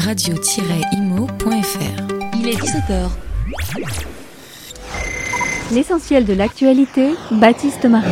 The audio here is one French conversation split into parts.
radio-imo.fr. Il est 17h. L'essentiel de l'actualité, Baptiste Marie.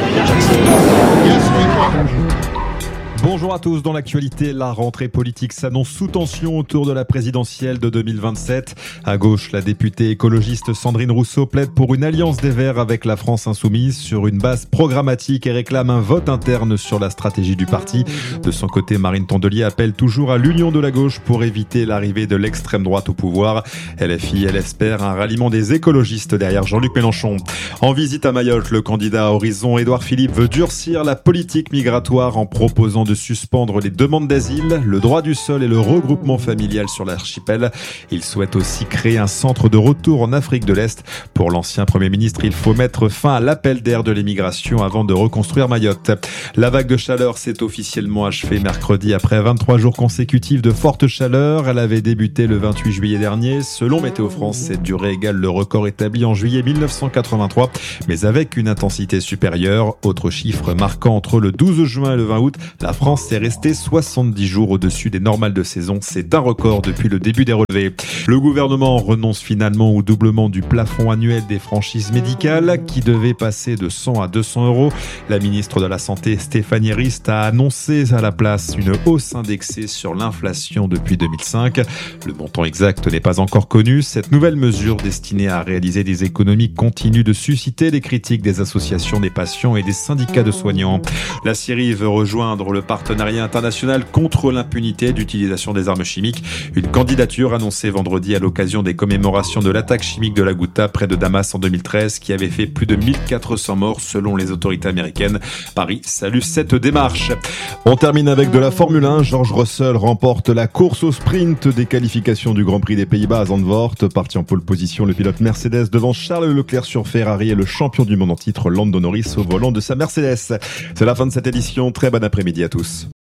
Bonjour à tous. Dans l'actualité, la rentrée politique s'annonce sous tension autour de la présidentielle de 2027. À gauche, la députée écologiste Sandrine Rousseau plaide pour une alliance des Verts avec la France insoumise sur une base programmatique et réclame un vote interne sur la stratégie du parti. De son côté, Marine Tondelier appelle toujours à l'union de la gauche pour éviter l'arrivée de l'extrême droite au pouvoir. LFI, elle espère un ralliement des écologistes derrière Jean-Luc Mélenchon. En visite à Mayotte, le candidat à Horizon Édouard Philippe veut durcir la politique migratoire en proposant de suspendre les demandes d'asile, le droit du sol et le regroupement familial sur l'archipel. Il souhaite aussi créer un centre de retour en Afrique de l'Est. Pour l'ancien Premier ministre, il faut mettre fin à l'appel d'air de l'émigration avant de reconstruire Mayotte. La vague de chaleur s'est officiellement achevée mercredi après 23 jours consécutifs de forte chaleur. Elle avait débuté le 28 juillet dernier. Selon Météo France, cette durée égale le record établi en juillet 1983, mais avec une intensité supérieure. Autre chiffre marquant, entre le 12 juin et le 20 août, la France est restée 70 jours au-dessus des normales de saison. C'est un record depuis le début des relevés. Le gouvernement renonce finalement au doublement du plafond annuel des franchises médicales qui devait passer de 100 à 200 euros. La ministre de la Santé, Stéphanie Rist, a annoncé à la place une hausse indexée sur l'inflation depuis 2005. Le montant exact n'est pas encore connu. Cette nouvelle mesure destinée à réaliser des économies continue de susciter les critiques des associations des patients et des syndicats de soignants. La Syrie veut rejoindre le partenariat international contre l'impunité d'utilisation des armes chimiques. Une candidature annoncée vendredi à l'occasion des commémorations de l'attaque chimique de la Ghouta près de Damas en 2013 qui avait fait plus de 1400 morts selon les autorités américaines. Paris salue cette démarche. On termine avec de la Formule 1. George Russell remporte la course au sprint des qualifications du Grand Prix des Pays-Bas à Zandvoort. Parti en pole position, le pilote Mercedes devant Charles Leclerc sur Ferrari et le champion du monde en titre Lando Norris au volant de sa Mercedes. C'est la fin de cette édition. Très bon après-midi à tous.